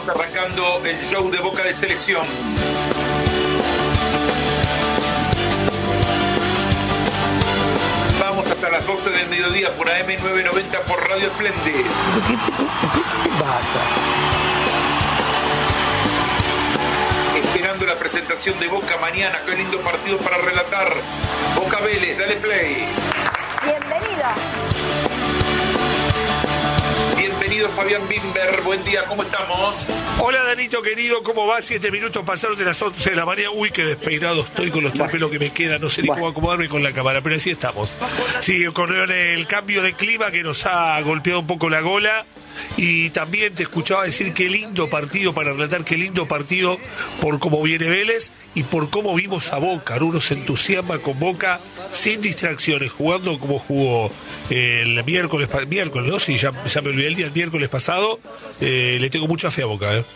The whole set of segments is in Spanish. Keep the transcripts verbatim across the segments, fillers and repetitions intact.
Arrancando el show de Boca de Selección. Vamos hasta las doce del mediodía por A M novecientos noventa por Radio Esplende. ¿Qué te, qué te pasa? Esperando la presentación de Boca mañana. Qué lindo partido para relatar. Boca Vélez, dale play. Bienvenida. Bienvenido Fabián Bimber, buen día, ¿cómo estamos? Hola Danito querido, ¿cómo va? Siete minutos pasaron de las once de la mañana. Uy, qué despeinado estoy con los tres pelos que me quedan. No sé ni cómo acomodarme con la cámara, pero así estamos. Sí, con el cambio de clima que nos ha golpeado un poco la gola. Y también te escuchaba decir qué lindo partido para relatar, qué lindo partido por cómo viene Vélez y por cómo vimos a Boca. Uno se entusiasma con Boca sin distracciones, jugando como jugó el miércoles, miércoles, ¿no? Sí, ya, ya me olvidé el día, el miércoles pasado. Eh, le tengo mucha fe a Boca, ¿eh?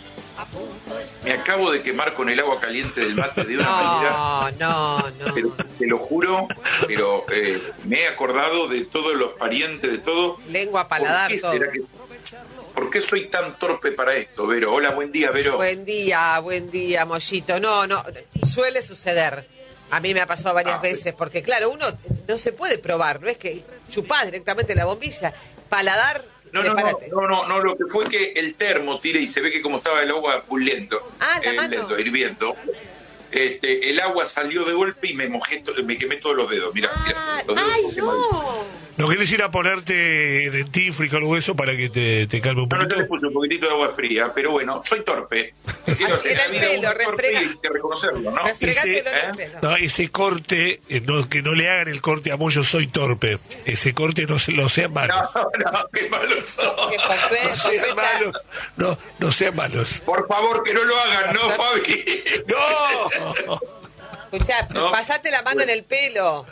Me acabo de quemar con el agua caliente del mate de una no, manera. No, no, pero, te lo juro, pero eh, me he acordado de todos los parientes, de todo. Lengua, paladar, ¿Por qué todo. será que, ¿Por qué soy tan torpe para esto, Vero? Hola, buen día, Vero. Buen día, buen día, Mollito. No, no, suele suceder. A mí me ha pasado varias ah, veces, porque claro, uno no se puede probar, no es que chupás directamente la bombilla. Paladar, No, no, no, prepárate. no, no, no, lo que fue que el termo tira y se ve que como estaba el agua lento, Ah, la eh, mano. lento, hirviendo, este, el agua salió de golpe y me mojé, to- me quemé todos los dedos, mirá, mirá, Ah, los dedos ay, son quemaditos. no. ¿No querés ir a ponerte dentífrico o algo de eso para que te, te calme un No, no, poquito? yo le puse un poquitito de agua fría, pero bueno, soy torpe. Quiero hacer En la el vida pelo, uno es torpe refrega. y hay que reconocerlo, ¿no? Refregátelo en ¿eh? el pelo. No, ese corte, eh, no, que no le hagan el corte a Moyo, soy torpe. Ese corte no se lo sean malos. No, no, qué malos son. Que Josué- No Josué sean está- malos. No, no sean malos. Por favor, que no lo hagan, ¿no, Fabi? ¡No! Escuchá, No. pasate la mano Bueno. en el pelo.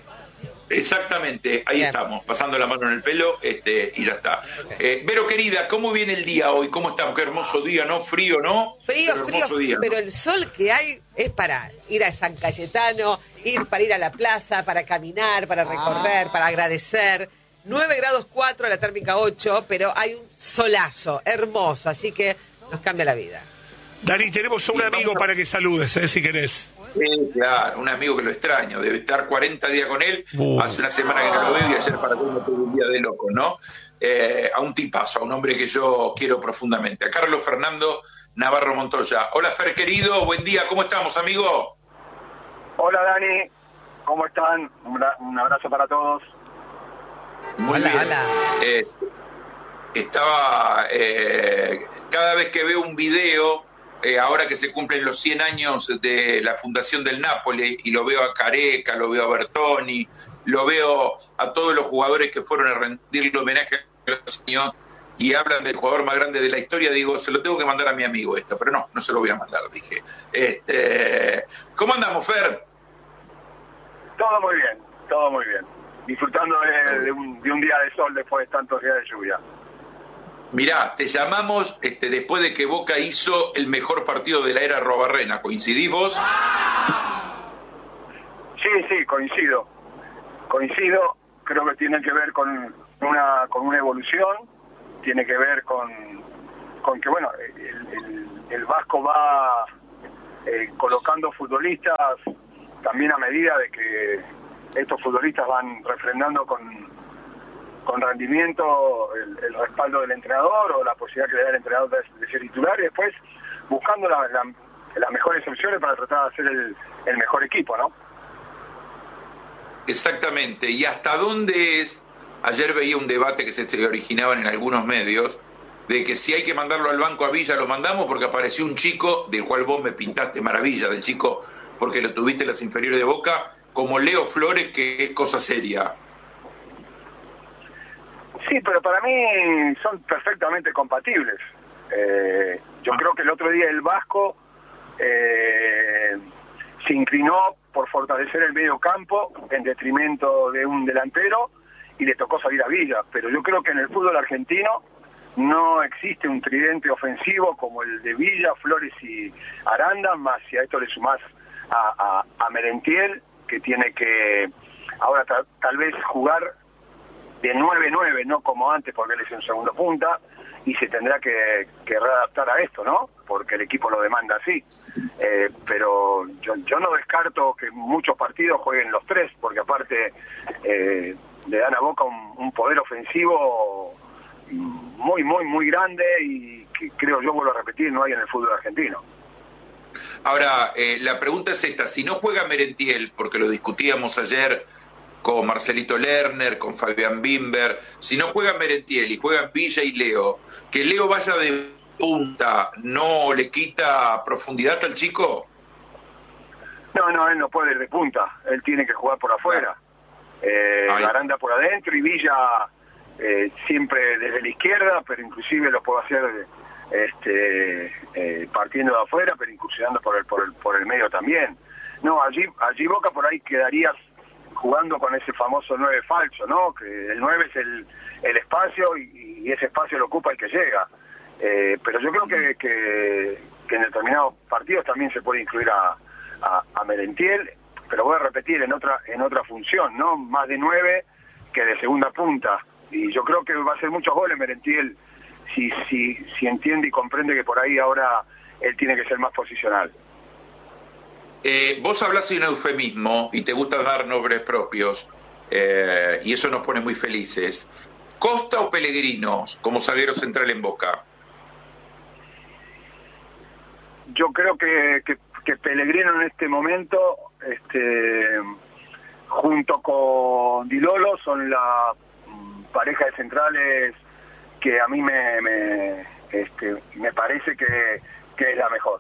Exactamente, ahí Bien. estamos, pasando la mano en el pelo este, y ya está. Eh, Vero, querida, ¿cómo viene el día hoy? ¿Cómo está? Qué hermoso día, ¿no? Frío, ¿no? Frío, pero frío, hermoso día, ¿no? pero el sol que hay es para ir a San Cayetano, ir para ir a la plaza, para caminar, para recorrer, para agradecer. nueve grados cuatro, la térmica ocho, pero hay un solazo hermoso, así que nos cambia la vida. Dani, tenemos a un amigo para que saludes, ¿eh? Si querés. Sí, claro, un amigo que lo extraño, debe estar cuarenta días con él, Uh. hace una semana que no lo veo y ayer para todo tuve un día de loco, ¿no? Eh, a un tipazo, a un hombre que yo quiero profundamente, a Carlos Fernando Navarro Montoya. Hola Fer, querido, buen día, ¿cómo estamos, amigo? Hola Dani, ¿cómo están? Un, bra- un abrazo para todos. Muy Hola, bien. hola. Eh, estaba, eh, cada vez que veo un video, eh, ahora que se cumplen los cien años de la fundación del Nápoles, y lo veo a Careca, lo veo a Bertoni, lo veo a todos los jugadores que fueron a rendirle homenaje a los años y hablan del jugador más grande de la historia, digo, se lo tengo que mandar a mi amigo esto, pero no, no se lo voy a mandar, dije. Este, ¿cómo andamos, Fer? Todo muy bien, todo muy bien. Disfrutando de, de un, de un día de sol después de tantos días de lluvia. Mirá, te llamamos este, después de que Boca hizo el mejor partido de la era Robarrena. ¿Coincidís vos? Sí, sí, coincido. Coincido, creo que tiene que ver con una con una evolución, tiene que ver con, con que, bueno, el, el, el Vasco va eh, colocando futbolistas también a medida de que estos futbolistas van refrendando con, con rendimiento el, el respaldo del entrenador o la posibilidad que le da el entrenador de, de ser titular y después buscando la, la, las mejores opciones para tratar de hacer el, el mejor equipo, ¿no? Exactamente. ¿Y hasta dónde es? Ayer veía un debate que se originaban en algunos medios de que si hay que mandarlo al banco a Villa lo mandamos, porque apareció un chico del cual vos me pintaste maravilla, del chico porque lo tuviste en las inferiores de Boca, como Leo Flores, que es cosa seria. Sí, pero para mí son perfectamente compatibles. Eh, yo creo que el otro día el Vasco eh, se inclinó por fortalecer el medio campo en detrimento de un delantero y le tocó salir a Villa, pero yo creo que en el fútbol argentino no existe un tridente ofensivo como el de Villa, Flores y Aranda, más si a esto le sumás a, a, a Merentiel, que tiene que ahora ta, tal vez jugar de nueve nueve, no como antes porque él es un segundo punta, y se tendrá que, que readaptar a esto, ¿no? Porque el equipo lo demanda así. Eh, pero yo, yo no descarto que muchos partidos jueguen los tres, porque aparte eh, le dan a Boca un, un poder ofensivo muy, muy, muy grande y que creo yo, vuelvo a repetir, no hay en el fútbol argentino. Ahora, eh, la pregunta es esta, si no juega Merentiel, porque lo discutíamos ayer con Marcelito Lerner, con Fabián Bimber, si no juega Merentiel y juegan Villa y Leo, que Leo vaya de punta, ¿no le quita profundidad al chico? No, no, él no puede ir de punta, él tiene que jugar por afuera. Eh, Aranda por adentro y Villa eh, siempre desde la izquierda, pero inclusive lo puede hacer este, eh, partiendo de afuera, pero incursionando por el, por el por el medio también. No, allí allí Boca por ahí quedaría jugando con ese famoso nueve falso, ¿no? Que el nueve es el, el espacio y, y ese espacio lo ocupa el que llega. Eh, pero yo creo que, que, que en determinados partidos también se puede incluir a, a, a Merentiel, pero voy a repetir en otra en otra función, ¿no? Más de nueve que de segunda punta. Y yo creo que va a hacer muchos goles Merentiel si, si, si entiende y comprende que por ahí ahora él tiene que ser más posicional. Eh, vos hablas de un eufemismo y te gusta dar nombres propios, eh, y eso nos pone muy felices. ¿Costa o Pellegrino como zaguero central en Boca? Yo creo que, que, que Pellegrino en este momento, este, junto con Di Lolo, son la pareja de centrales que a mí me, me, este, me parece que, que es la mejor.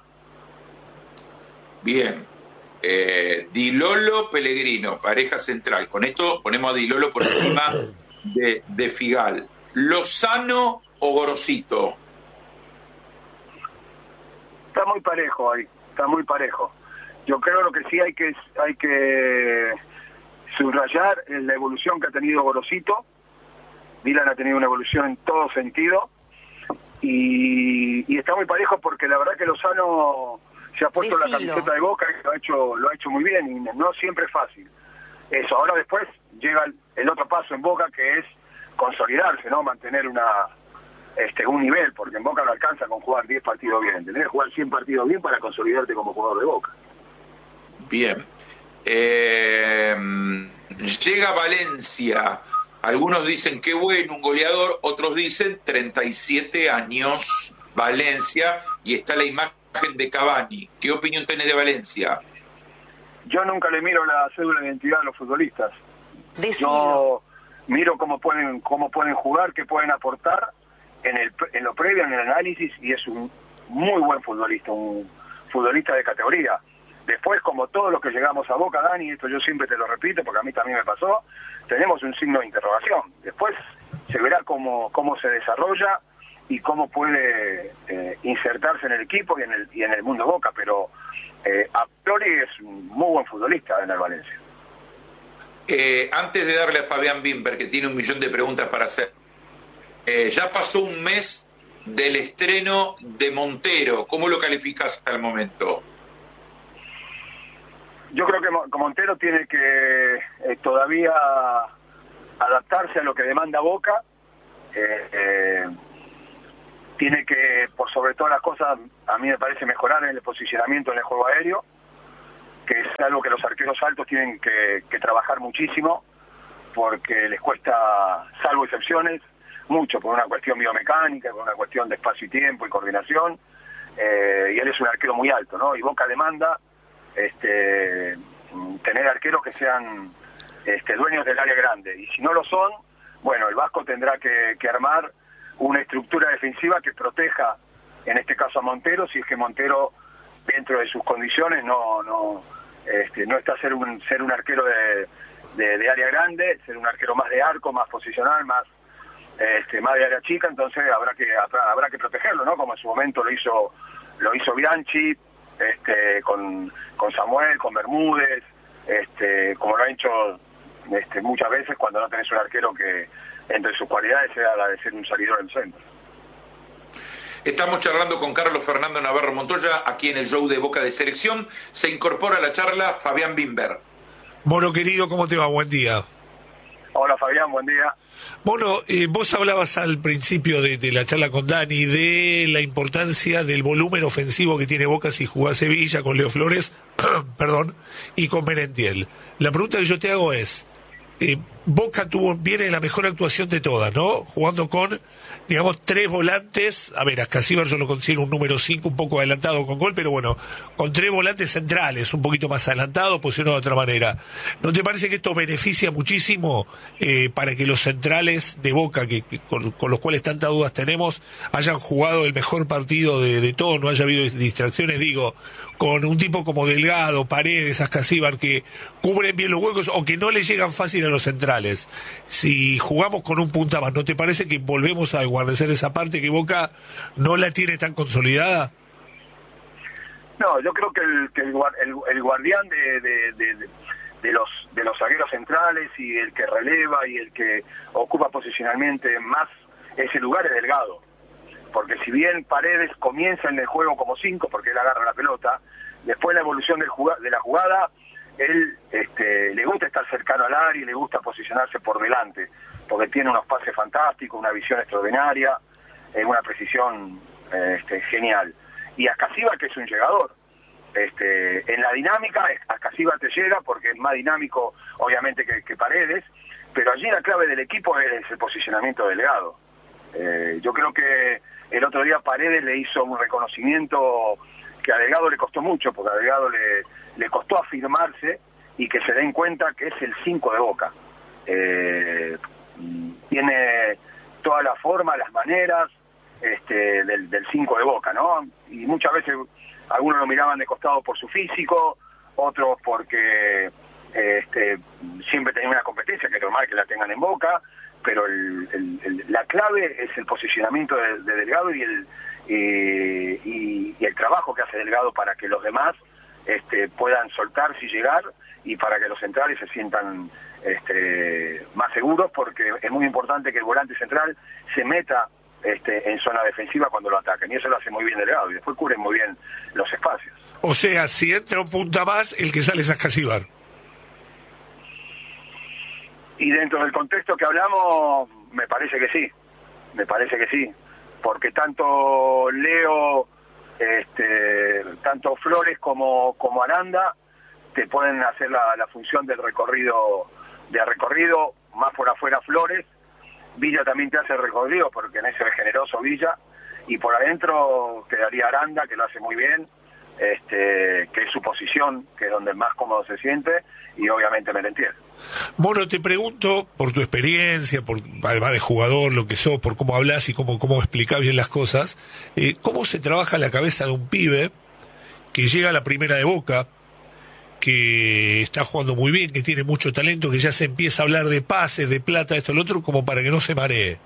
Bien. Eh, Di Lolo, Pellegrino, pareja central. Con esto ponemos a Di Lolo por encima de, de Figal. ¿Lozano o Gorosito? Está muy parejo ahí, está muy parejo. Yo creo lo que sí hay que hay que subrayar es la evolución que ha tenido Gorosito. Dylan ha tenido una evolución en todo sentido y, y está muy parejo porque la verdad que Lozano se ha puesto Decilo. la camiseta de Boca y lo ha hecho lo ha hecho muy bien y no siempre es fácil. Eso, ahora después llega el, el otro paso en Boca que es consolidarse, ¿no? Mantener una este un nivel, porque en Boca no alcanza con jugar diez partidos bien, tenés que jugar cien partidos bien para consolidarte como jugador de Boca. Bien. Eh, llega Valencia. Algunos dicen que bueno, un goleador, otros dicen treinta y siete años Valencia, y está la imagen de Cavani. ¿Qué opinión tenés de Valencia? Yo nunca le miro la cédula de identidad a los futbolistas. Decilo. Yo miro cómo pueden cómo pueden jugar, qué pueden aportar en el en lo previo, en el análisis, y es un muy buen futbolista, un futbolista de categoría. Después, como todos los que llegamos a Boca, Dani, esto yo siempre te lo repito porque a mí también me pasó, tenemos un signo de interrogación. Después se verá cómo cómo se desarrolla y cómo puede eh, insertarse en el equipo y en el y en el mundo Boca, pero eh, a priori es un muy buen futbolista en el Valencia. Eh, antes de darle a Fabián Bimber, que tiene un millón de preguntas para hacer, eh, ya pasó un mes del estreno de Montero. ¿Cómo lo calificás hasta el momento? Yo creo que Montero tiene que eh, todavía adaptarse a lo que demanda Boca. Eh, eh, tiene que, por sobre todas las cosas, a mí me parece mejorar en el posicionamiento en el juego aéreo, que es algo que los arqueros altos tienen que, que trabajar muchísimo, porque les cuesta, salvo excepciones, mucho, por una cuestión biomecánica, por una cuestión de espacio y tiempo y coordinación, eh, y él es un arquero muy alto, ¿no? Y Boca demanda este, tener arqueros que sean este, dueños del área grande, y si no lo son, bueno, el Vasco tendrá que, que armar una estructura defensiva que proteja, en este caso a Montero, si es que Montero, dentro de sus condiciones, no no este, no está ser un ser un arquero de, de, de área grande, ser un arquero más de arco, más posicional, más este, más de área chica. Entonces habrá que habrá que protegerlo, ¿no? Como en su momento lo hizo lo hizo Bianchi, este, con, con Samuel, con Bermúdez, este, como lo ha hecho este, muchas veces cuando no tenés un arquero que entre sus cualidades sea la de ser un salidor del centro. Estamos charlando con Carlos Fernando Navarro Montoya, aquí en el show de Boca de Selección. Se incorpora a la charla Fabián Bimber. Moro querido, ¿cómo te va? Buen día. Hola Fabián, buen día. Bueno, eh, vos hablabas al principio de, de la charla con Dani de la importancia del volumen ofensivo que tiene Boca si jugás Sevilla con Leo Flores, perdón, y con Merentiel. La pregunta que yo te hago es, eh, Boca tuvo viene la mejor actuación de todas, ¿no? Jugando con, digamos, tres volantes. A ver, a Ascasíbar yo lo considero un número cinco, un poco adelantado con gol, pero bueno, con tres volantes centrales, un poquito más adelantados, posicionado de otra manera. ¿No te parece que esto beneficia muchísimo eh, para que los centrales de Boca, que, que con, con los cuales tantas dudas tenemos, hayan jugado el mejor partido de, de todos, no haya habido distracciones? Digo, con un tipo como Delgado, Paredes, Ascasíbar, que cubren bien los huecos o que no le llegan fácil a los centrales. Si jugamos con un punta más, ¿no te parece que volvemos a guarnecer esa parte que Boca no la tiene tan consolidada? No, yo creo que el, que el, el, el guardián de, de, de, de, los, de los zagueros centrales y el que releva y el que ocupa posicionalmente más ese lugar es Delgado. Porque si bien Paredes comienza en el juego como cinco, porque él agarra la pelota, después la evolución del jugada, de la jugada, él este, le gusta estar cercano al área y le gusta posicionarse por delante, porque tiene unos pases fantásticos, una visión extraordinaria, eh, una precisión eh, este, genial. Y Ascasíbar, que es un llegador. Este, en la dinámica, Ascasíbar te llega porque es más dinámico, obviamente, que, que Paredes, pero allí la clave del equipo es el posicionamiento Delgado. Eh, yo creo que el otro día Paredes le hizo un reconocimiento que a Delgado le costó mucho, porque a Delgado le, le costó afirmarse y que se den cuenta que es el cinco de Boca. Eh, tiene toda la forma, las maneras este, del, del cinco de Boca, ¿no? Y muchas veces algunos lo miraban de costado por su físico, otros porque este, siempre tenía una competencia, que es normal que la tengan en Boca, pero el, el, el, la clave es el posicionamiento de, de Delgado y el, eh, y, y el trabajo que hace Delgado para que los demás este, puedan soltarse y llegar, y para que los centrales se sientan este, más seguros, porque es muy importante que el volante central se meta este, en zona defensiva cuando lo ataquen, y eso lo hace muy bien Delgado, y después cubre muy bien los espacios. O sea, si entra un punta más, el que sale es Ascasíbar. Y dentro del contexto que hablamos, me parece que sí, me parece que sí, porque tanto Leo, este, tanto Flores como, como Aranda te pueden hacer la, la función del recorrido, de recorrido, más por afuera Flores. Villa también te hace el recorrido, porque en ese es generoso Villa, y por adentro quedaría Aranda, que lo hace muy bien, este, que es su posición, que es donde más cómodo se siente, y obviamente Merentiel. Bueno, te pregunto, por tu experiencia, por además de jugador, lo que sos, por cómo hablas y cómo, cómo explicás bien las cosas, eh, ¿cómo se trabaja la cabeza de un pibe que llega a la primera de Boca, que está jugando muy bien, que tiene mucho talento, que ya se empieza a hablar de pases, de plata, esto, lo otro, como para que no se maree?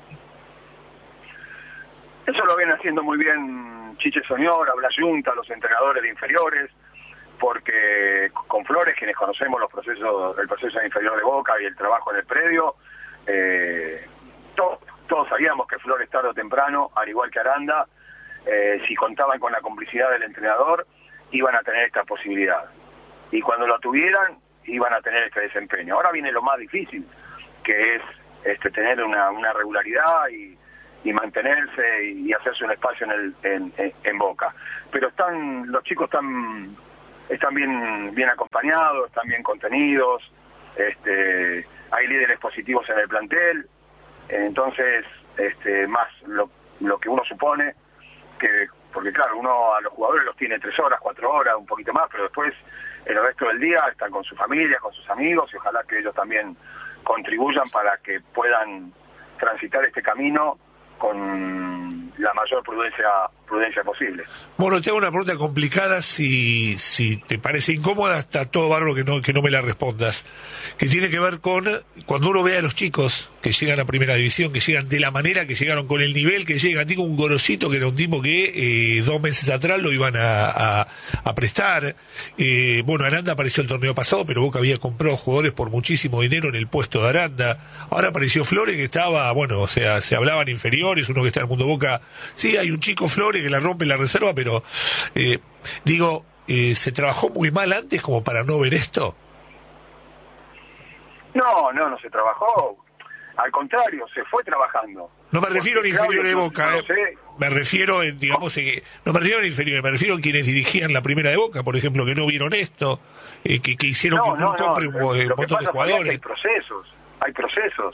Eso lo viene haciendo muy bien Chiche Soñora, Blas Yunta, los entrenadores de inferiores, porque con Flores, quienes conocemos los procesos, el proceso inferior de Boca y el trabajo en el predio, eh, to, todos sabíamos que Flores tarde o temprano, al igual que Aranda, eh, si contaban con la complicidad del entrenador, iban a tener esta posibilidad. Y cuando lo tuvieran, iban a tener este desempeño. Ahora viene lo más difícil, que es este, tener una, una regularidad y, y mantenerse y, y hacerse un espacio en, el, en, en, en Boca. Pero están los chicos están, están bien, bien acompañados, están bien contenidos, este, hay líderes positivos en el plantel, entonces este, más lo, lo que uno supone, que porque claro, uno a los jugadores los tiene tres horas, cuatro horas, un poquito más, pero después el resto del día están con su familia, con sus amigos, y ojalá que ellos también contribuyan para que puedan transitar este camino con la mayor prudencia prudencia posible. Bueno, te hago una pregunta complicada, si si te parece incómoda, está todo bárbaro que no que no me la respondas, que tiene que ver con cuando uno ve a los chicos que llegan a Primera División, que llegan de la manera que llegaron, con el nivel que llegan. Digo, un Gorosito, que era un tipo que eh, dos meses atrás lo iban a, a, a prestar. Eh, bueno, Aranda apareció el torneo pasado, pero Boca había comprado jugadores por muchísimo dinero en el puesto de Aranda. Ahora apareció Flores, que estaba, bueno, o sea, se hablaban inferiores, uno que está en el mundo Boca. Sí, hay un chico Flores que la rompe en la reserva, pero eh, digo, eh, ¿se trabajó muy mal antes como para no ver esto? No, no, no se trabajó. Al contrario, se fue trabajando. No me refiero al inferior de Boca, no eh. sé. Me refiero, en, digamos, eh, no me refiero al inferior, me refiero a quienes dirigían la primera de Boca, por ejemplo, que no vieron esto, eh, que, que hicieron No, que no, un, no. compre un, Lo un que montón pasa, de Fabián, jugadores. hay procesos, hay procesos.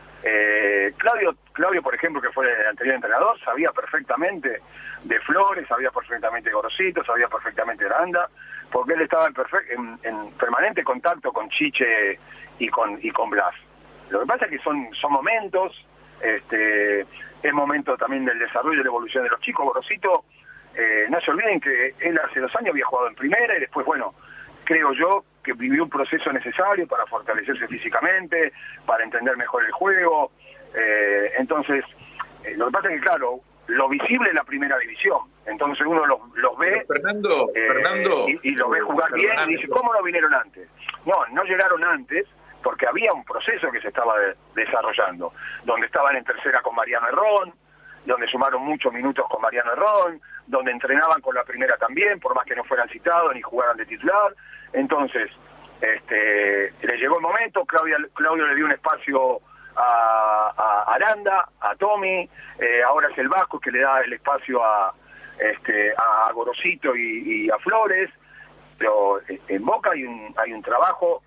Eh, Claudio, Claudio, por ejemplo, que fue el anterior entrenador, sabía perfectamente de Flores, sabía perfectamente de Gorosito, sabía perfectamente de Aranda, porque él estaba en, perfect, en, en permanente contacto con Chiche y con y con Blas. Lo que pasa es que son, son momentos, este, es momento también del desarrollo y de la evolución de los chicos. Gorosito, eh, no se olviden que él hace dos años había jugado en primera y después, bueno, creo yo que vivió un proceso necesario para fortalecerse físicamente, para entender mejor el juego. Eh, entonces, eh, lo que pasa es que, claro, lo visible es la primera división. Entonces uno los, los ve Pero Fernando, eh, Fernando, y, y los ve jugar bien y dice, ¿cómo no vinieron antes? No, no llegaron antes porque había un proceso que se estaba de, desarrollando, donde estaban en tercera con Mariano Herrón, donde sumaron muchos minutos con Mariano Herrón, donde entrenaban con la primera también, por más que no fueran citados ni jugaran de titular. Entonces, este, le llegó el momento, Claudia, Claudio le dio un espacio a, a Aranda, a Tommy, eh, ahora es el Vasco que le da el espacio a, este, a Gorosito y, y a Flores, pero en Boca hay un, hay un trabajo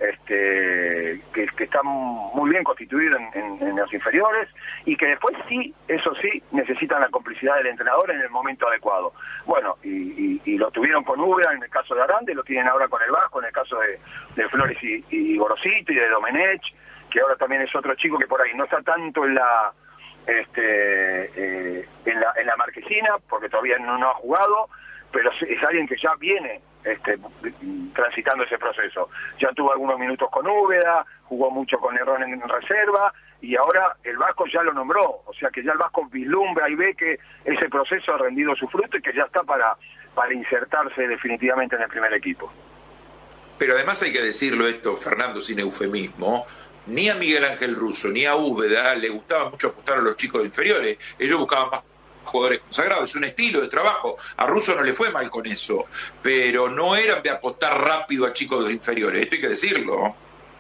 este que, que está muy bien constituido en, en, en los inferiores y que después sí, eso sí, necesitan la complicidad del entrenador en el momento adecuado. Bueno, y, y, y lo tuvieron con Ubra en el caso de Aranda, lo tienen ahora con el Vasco en el caso de, de Flores y, y Gorosito y de Domenech, que ahora también es otro chico que por ahí no está tanto en la este eh, en la en la marquesina porque todavía no, no ha jugado, pero es alguien que ya viene este, transitando ese proceso. Ya tuvo algunos minutos con Úbeda, jugó mucho con Herrón en reserva, y ahora el Vasco ya lo nombró, o sea que ya el Vasco vislumbra y ve que ese proceso ha rendido su fruto y que ya está para, para insertarse definitivamente en el primer equipo. Pero además hay que decirlo esto, Fernando, sin eufemismo, ni a Miguel Ángel Russo ni a Úbeda le gustaba mucho apostar a los chicos inferiores, ellos buscaban más jugadores consagrados, es un estilo de trabajo. A Russo no le fue mal con eso, pero no eran de apostar rápido a chicos inferiores, esto hay que decirlo.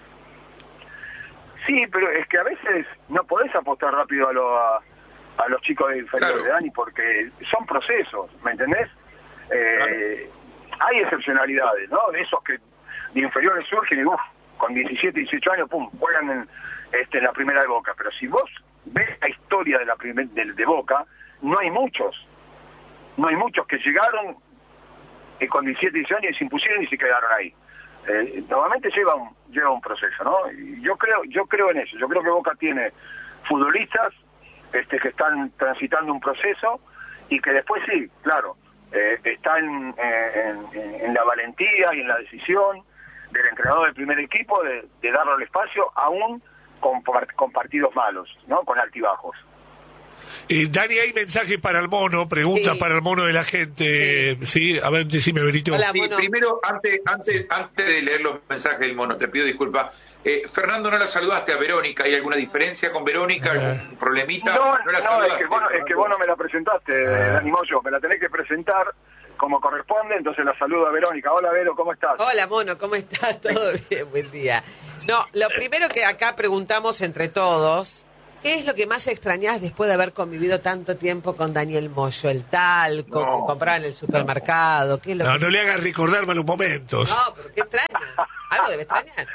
Sí, pero es que a veces no podés apostar rápido a, lo, a, a los chicos inferiores, claro. Dani, porque son procesos, ¿me entendés? Eh, claro. Hay excepcionalidades, ¿no? De esos que de inferiores surgen y uff, con diecisiete, dieciocho años, pum, juegan en, este, en la primera de Boca. Pero si vos ves la historia de la primer, de, de Boca, no hay muchos, no hay muchos que llegaron y con diecisiete, dieciocho años y se impusieron y se quedaron ahí. Eh, normalmente lleva un, lleva un proceso, ¿no? Y yo creo, yo creo en eso, yo creo que Boca tiene futbolistas este, que están transitando un proceso y que después sí, claro, eh, están eh, en, en la valentía y en la decisión del entrenador del primer equipo de, de darle el espacio aún con, con partidos malos, ¿no? Con altibajos. Eh, Dani, hay mensajes para el mono, preguntas sí. para el mono de la gente. Sí, sí. A ver, decime, Benito. Hola, sí, primero, antes, antes, antes de leer los mensajes del mono, te pido disculpas. Eh, Fernando, no la saludaste a Verónica. ¿Hay alguna diferencia con Verónica? ¿Algún uh, problemita? No, no, la no es, que vos, es que vos no me la presentaste, uh, Dani Moyo. Me la tenés que presentar como corresponde, entonces la saludo a Verónica. Hola, Vero, ¿cómo estás? Hola, mono, ¿cómo estás? Todo bien, buen día. No, lo primero que acá preguntamos entre todos... ¿Qué es lo que más extrañás después de haber convivido tanto tiempo con Daniel Moyo? ¿El talco no, que compraba en el supermercado? ¿Qué es lo no, que... no le hagas recordar malos momentos. No, pero ¿qué extraña? Algo debe extrañar.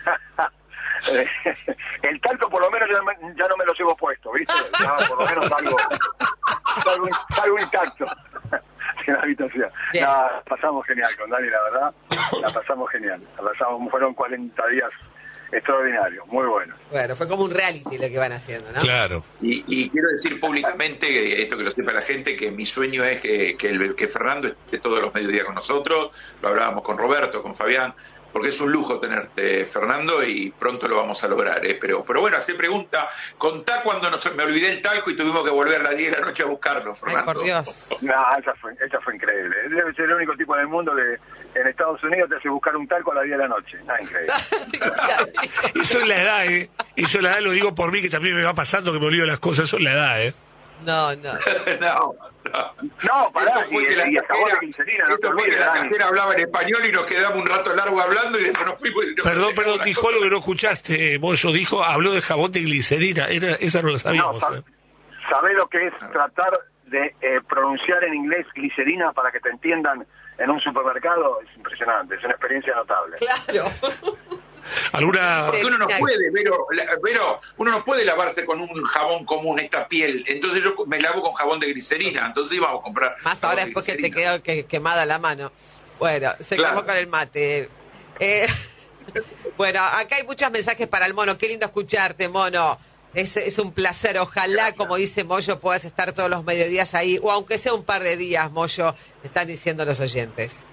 El talco por lo menos ya, ya no me lo llevo puesto, ¿viste? Ya, por lo menos salgo, salgo, salgo intacto en la habitación. No, la pasamos genial con Dani, la verdad. La pasamos genial. La pasamos, fueron cuarenta días extraordinario, muy bueno. Bueno, fue como un reality lo que van haciendo, ¿no? Claro. Y, y quiero decir públicamente, esto que lo sepa la gente, que mi sueño es que, que, el, que Fernando esté todos los mediodías con nosotros. Lo hablábamos con Roberto, con Fabián, porque es un lujo tenerte, Fernando, y pronto lo vamos a lograr. ¿eh? Pero, pero bueno, hace pregunta, contá cuando nos, me olvidé el talco y tuvimos que volver a las diez de la noche a buscarlo, Fernando. Ay, por Dios. No, esa fue, esa fue increíble. Debe ser el único tipo en el mundo que en Estados Unidos te hace buscar un talco a las diez de la noche. Nada, increíble. Eso es la edad, ¿eh? Eso es la edad, lo digo por mí, que también me va pasando que me olvido las cosas. Eso es la edad, ¿eh? No, no. no. No, pará, Eso fue y, que la y el jabón cajera, de glicerina, no te esto fue que olvides, la Dani. cajera hablaba en español y nos quedamos un rato largo hablando y después nos fuimos. y nos Perdón, dejamos perdón, las dijo cosas. algo que no escuchaste, Moyo. Dijo, habló de jabón de glicerina. Era, esa no la No, sabíamos. sab- ¿eh? ¿sabés lo que es tratar de eh, pronunciar en inglés glicerina para que te entiendan en un supermercado? Es impresionante, es una experiencia notable. Claro. ¿Alguna...? Porque uno no puede, pero, pero uno no puede lavarse con un jabón común esta piel. Entonces yo me lavo con jabón de glicerina. Entonces íbamos a comprar. Más jabón ahora de después que te glicerina. quedó que- quemada la mano. Bueno, seguimos Claro. con el mate. Eh, bueno, acá hay muchos mensajes para el Mono. Qué lindo escucharte, Mono. Es, es un placer. Ojalá, como dice Moyo, puedas estar todos los mediodías ahí. O aunque sea un par de días, Moyo, te están diciendo los oyentes.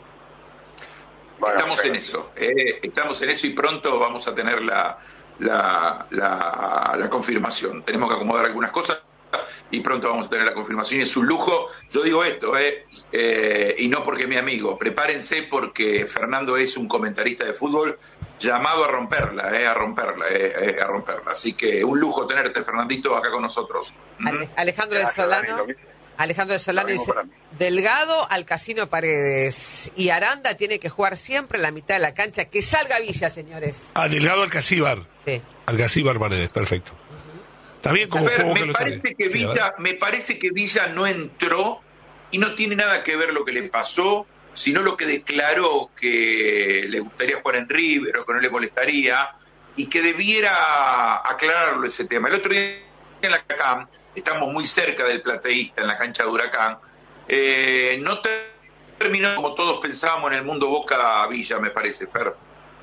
Bueno, Estamos pero- en eso, eh, estamos en eso y pronto vamos a tener la, la, la, la confirmación. Tenemos que acomodar algunas cosas y pronto vamos a tener la confirmación y es un lujo. Yo digo esto, eh, eh, y no porque es mi amigo, prepárense porque Fernando es un comentarista de fútbol llamado a romperla, eh, a romperla, eh, eh, a romperla. Así que un lujo tenerte, Fernandito, acá con nosotros. Ale- Alejandro de Gracias, Dani, Solano. lo mismo. Alejandro de Solano Lo mismo dice, para mí. Delgado al Casino Paredes. Y Aranda tiene que jugar siempre en la mitad de la cancha. Que salga Villa, señores. Ah, Delgado Alcacíbar. Sí. Alcacíbar Paredes, perfecto. También como Fer, juego que me lo parece tiene. que Sí, Villa, ¿verdad? me parece que Villa no entró y no tiene nada que ver lo que le pasó, sino lo que declaró que le gustaría jugar en River o que no le molestaría y que debiera aclararlo ese tema. El otro día en la CAM, estamos muy cerca del plateísta en la cancha de Huracán, eh, no terminó como todos pensábamos en el mundo Boca Villa, me parece, Fer.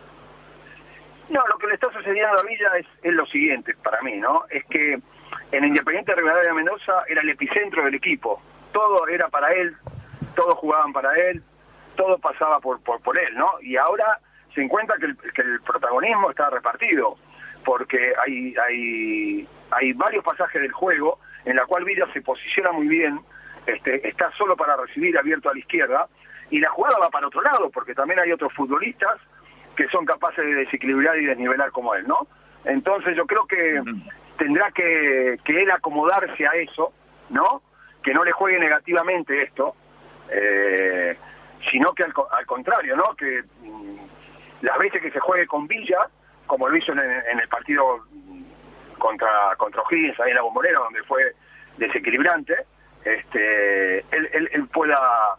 No, lo que le está sucediendo a Villa es, es lo siguiente para mí, ¿no? Es que en Independiente Rivadavia de Mendoza era el epicentro del equipo. Todo era para él, todos jugaban para él, todo pasaba por, por, por él, ¿no? Y ahora se encuentra que el, que el protagonismo está repartido, porque hay, hay, hay varios pasajes del juego en la cual Villa se posiciona muy bien, este, está solo para recibir, abierto a la izquierda, y la jugada va para otro lado, porque también hay otros futbolistas que son capaces de desequilibrar y desnivelar como él, ¿no? Entonces yo creo que tendrá que, que él acomodarse a eso, ¿no? Que no le juegue negativamente esto, eh, sino que al, al contrario, ¿no? Que mm, las veces que se juegue con Villa, como lo hizo en, en el partido contra contra O'Higgins, ahí en la Bombonera, donde fue desequilibrante, este, él, él, él pueda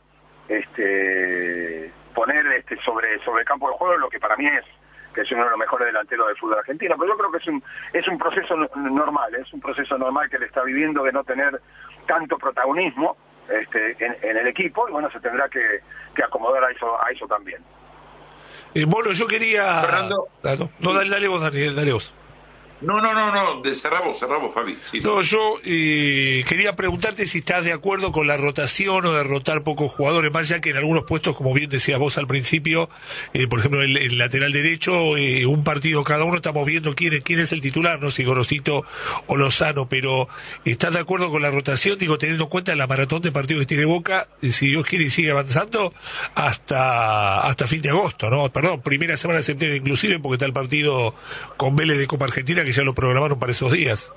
este, poner este, sobre sobre el campo de juego lo que para mí es que es uno de los mejores delanteros del fútbol argentino, pero yo creo que es un es un proceso no- normal, es un proceso normal que él está viviendo de no tener tanto protagonismo este, en, en el equipo, y bueno, se tendrá que, que acomodar a eso a eso también. Eh, bueno, yo quería... Fernando. Ah, no, no, dale, dale vos, Daniel, dale vos. No, no, no, no, de cerramos, cerramos, Fabi. Sí, sí. No, yo eh, quería preguntarte si estás de acuerdo con la rotación o de rotar pocos jugadores, más ya que en algunos puestos, como bien decías vos al principio, eh, por ejemplo, el, el lateral derecho, eh, un partido cada uno, estamos viendo quién, es- quién es el titular, no si Gorosito o Lozano, pero ¿estás de acuerdo con la rotación? Digo, teniendo en cuenta la maratón de partidos que tiene Boca, y si Dios quiere y sigue avanzando, hasta hasta fin de agosto, ¿no? Perdón, primera semana de septiembre inclusive, porque está el partido con Vélez de Copa Argentina, que ya lo programaron para esos días.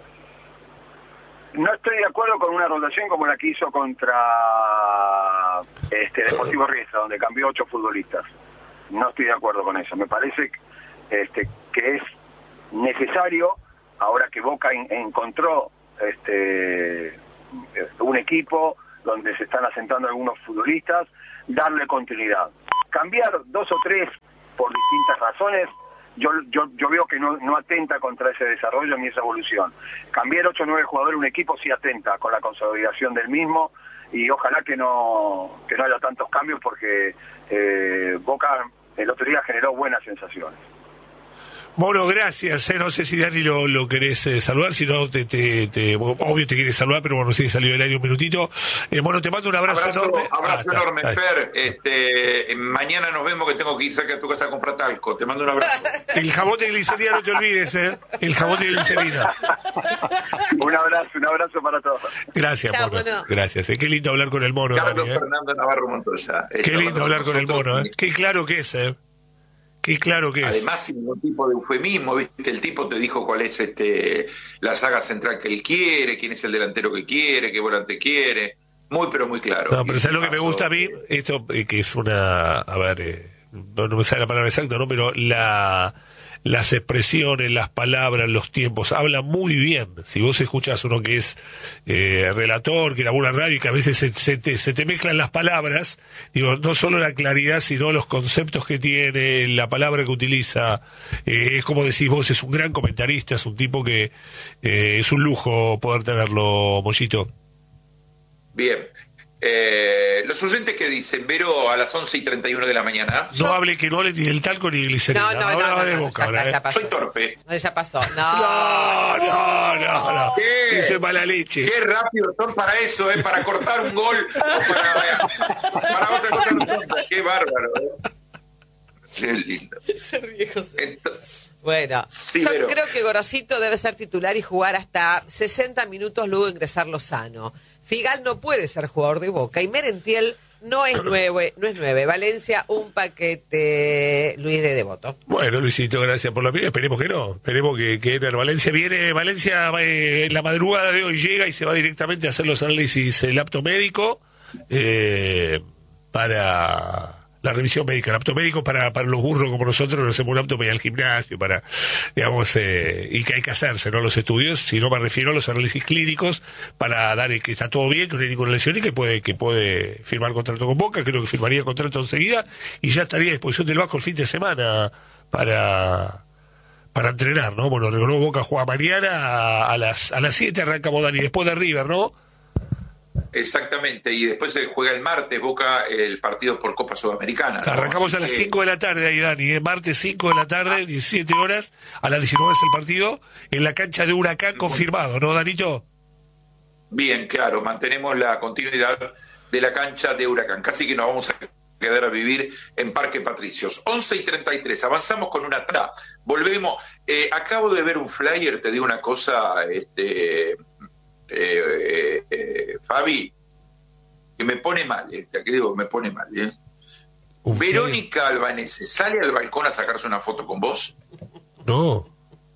No estoy de acuerdo con una rotación como la que hizo contra este Deportivo Riestra, donde cambió ocho futbolistas. No estoy de acuerdo con eso. Me parece este, que es necesario, ahora que Boca en- encontró este, un equipo donde se están asentando algunos futbolistas, darle continuidad. Cambiar dos o tres por distintas razones, yo yo yo veo que no, no atenta contra ese desarrollo ni esa evolución. Cambiar ocho o nueve jugadores un equipo sí atenta con la consolidación del mismo, y ojalá que no que no haya tantos cambios, porque eh, Boca el otro día generó buenas sensaciones. Bueno, gracias. Eh. No sé si Dani lo, lo querés eh, saludar, si no, te, te, te- obvio te quieres saludar, pero bueno, sí salió del aire un minutito. Eh, bueno, te mando un abrazo, Abrazo, enorme. abrazo Ah, está, enorme, está. Fer. Este, mañana nos vemos que tengo que ir cerca de tu casa a comprar talco. Te mando un abrazo. El jabón de glicerina no te olvides, ¿eh? El jabón de glicerina. Un abrazo, un abrazo para todos. Gracias, Chao, mono. mono. Gracias. Eh. Qué lindo hablar con el mono, Carlos Dani, ¿eh? Fernando Navarro Montoya. Qué lindo hablar con el mono, ¿eh? Qué claro que es, ¿eh? Qué claro que es. Además, sin ningún tipo de eufemismo, ¿viste? El tipo te dijo cuál es este la saga central que él quiere, quién es el delantero que quiere, qué volante quiere. Muy, pero muy claro. No, pero ¿sabes lo que me Pasó, gusta a mí? Esto eh, que es una... A ver, eh, no, no me sale la palabra exacta, ¿no? Pero la... las expresiones, las palabras, los tiempos, habla muy bien. Si vos escuchás uno que es eh, relator, que labura radio y que a veces se, se, te, se te mezclan las palabras, digo, no solo la claridad, sino los conceptos que tiene, la palabra que utiliza, eh, es como decís vos, es un gran comentarista, es un tipo que eh, es un lujo poder tenerlo, Mollito. Bien. Eh, los oyentes que dicen, Vero, a las once y treinta y uno de la mañana. No hable que no hable ni del talco ni de glicerina. No, no, ahora no, va no, de no, boca, ya ahora, está, ¿eh? ya pasó. Soy torpe. No, ya pasó. No, No. no, no, no. ¿Qué? Eso es mala leche. Qué rápido son para eso, ¿eh? Para cortar un gol o para, para otra cosa. No son. Qué bárbaro, ¿eh? Qué lindo. Se ríe José. Entonces, Bueno, Sí, yo pero- creo que Gorosito debe ser titular y jugar hasta sesenta minutos, luego ingresar Lozano. Figal no puede ser jugador de Boca y Merentiel no es nueve, no es nueve. Valencia, un paquete, Luis de Devoto. Bueno, Luisito, gracias por la opinión. Esperemos que no. Esperemos que, que el Valencia viene. Valencia eh, en la madrugada de hoy llega y se va directamente a hacer los análisis, el apto médico, eh, para la revisión médica. El apto médico para, para los burros como nosotros, no hacemos un apto para ir al gimnasio, para, digamos, eh, y que hay que hacerse, no los estudios, sino me refiero a los análisis clínicos para dar que está todo bien, que no hay ninguna lesión y que puede, que puede firmar contrato con Boca. Creo que firmaría contrato enseguida y ya estaría a disposición del Vasco el fin de semana para para entrenar, ¿no? Bueno, recordó Boca juega mañana a, a las a las siete arrancamos, Dani, después de River, ¿no? exactamente, y después se juega el martes Boca el partido por Copa Sudamericana, ¿no? Arrancamos Así a las que- cinco de la tarde ahí, Dani, ¿eh? Martes cinco de la tarde, diecisiete horas, a las diecinueve es el partido, en la cancha de Huracán confirmado, ¿no, Danito? Bien, claro, mantenemos la continuidad de la cancha de Huracán, casi que nos vamos a quedar a vivir en Parque Patricios. once y treinta y tres, avanzamos con una tanda, volvemos. Eh, acabo de ver un flyer, te digo una cosa, este, eh, eh, eh, Fabi, que me pone mal, este, que digo, me pone mal, ¿eh? Un Verónica Albanese, ¿sale al balcón a sacarse una foto con vos? No.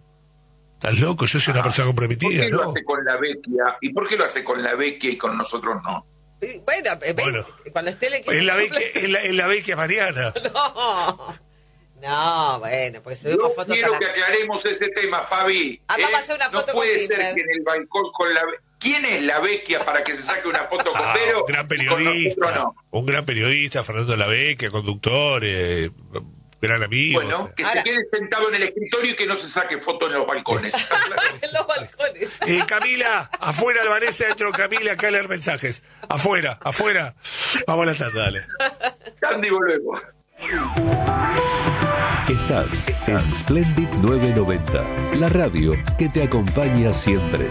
Estás loco, yo soy una persona ¿Por comprometida, qué lo ¿no? hace con la Vecchia? ¿Y por qué lo hace con la Vecchia y con nosotros no? Y Bueno, eh, ven, Bueno. cuando esté el equipo... Es la vecchia, es la, es la vecchia Mariana. No, no, bueno, porque Yo subimos fotos a quiero la... que aclaremos ese tema, Fabi. Ah, vamos ¿eh? a hacer una no foto puede con ser Tinder. que en el balcón con la... ¿Quién es la Vecchia para que se saque una foto con Ah, Vero? un gran y con periodista, nosotros no? un gran periodista, Fernando Lavecchia, conductor, eh, gran amigo. Bueno, o sea. que Ahora- se quede sentado en el escritorio y que no se saque foto en los balcones. en los balcones. Eh, Camila, afuera Albanese, adentro Camila, acá a leer mensajes. Afuera, afuera. Vamos a la tanda, dale. Candy, volvemos. Estás en Splendid novecientos noventa, la radio que te acompaña siempre.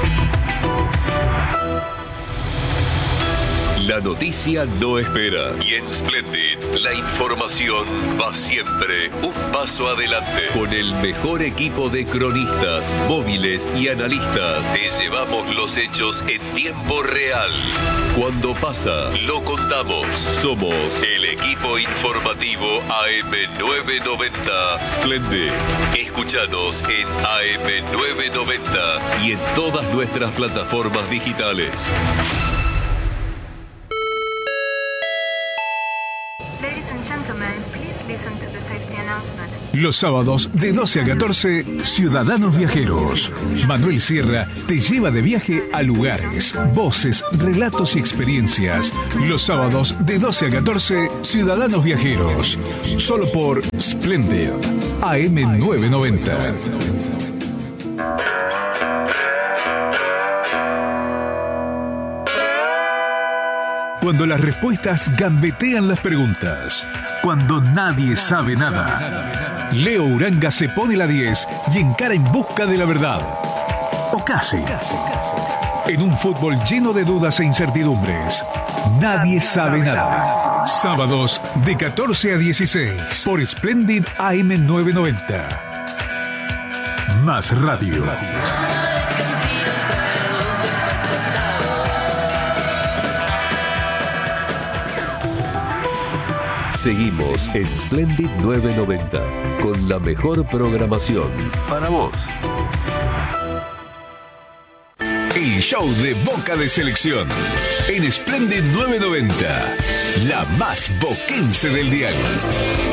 La noticia no espera y en Splendid la información va siempre un paso adelante. Con el mejor equipo de cronistas, móviles y analistas, te llevamos los hechos en tiempo real. Cuando pasa, lo contamos. Somos el equipo informativo A M novecientos noventa Splendid. Escúchanos en A M novecientos noventa y en todas nuestras plataformas digitales. Ladies and gentlemen, please listen to the safety announcement. Los sábados de doce a catorce, Ciudadanos Viajeros. Manuel Sierra te lleva de viaje a lugares, voces, relatos y experiencias. Los sábados de doce a catorce, Ciudadanos Viajeros. Solo por Splendid, A M novecientos noventa. Cuando las respuestas gambetean las preguntas. Cuando nadie sabe nada. Leo Uranga se pone la diez y encara en busca de la verdad. O casi. En un fútbol lleno de dudas e incertidumbres. Nadie sabe nada. Sábados de catorce a dieciséis por Splendid A M novecientos noventa. Más radio. Seguimos en Splendid novecientos noventa con la mejor programación para vos. El show de Boca de Selección en Splendid novecientos noventa, la más boquense del diario.